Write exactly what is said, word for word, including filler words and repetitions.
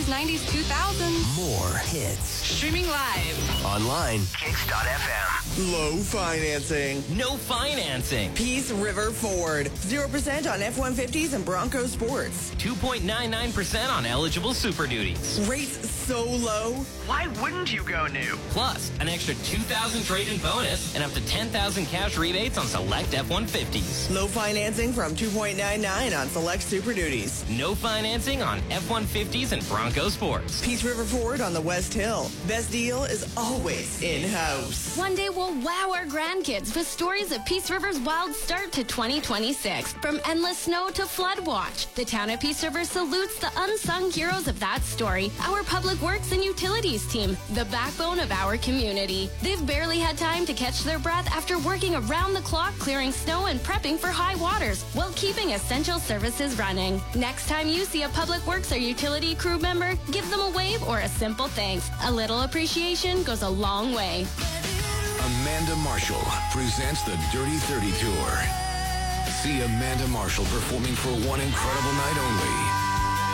eighties, nineties, two thousands. More hits. Streaming live. Online. Kicks dot F M. Low financing. No financing. Peace River Ford. zero percent on F one fifties and Bronco Sports. two point nine nine percent on eligible Super Duties. Rates so low. Why wouldn't you go new? Plus, an extra two thousand trade-in bonus and up to ten thousand cash rebates on select F one fifties. Low financing from two point nine nine on select Super Duties. No financing on F one fifties and Bronco Sports. Peace River Ford on the West Hill. Best deal is always in-house. One day we'll wow our grandkids with stories of Peace River's wild start to twenty twenty-six. From endless snow to flood watch, the town of Peace River salutes the unsung heroes of that story. Our Public Works and Utilities team, the backbone of our community. They've barely had time to catch their breath after working around the clock clearing snow and prepping for high waters while keeping essential services running. Next time you see a Public Works or utility crew member, give them a wave or a simple thanks. A little appreciation goes a long way. Amanda Marshall presents the Dirty thirty Tour. See Amanda Marshall performing for one incredible night only.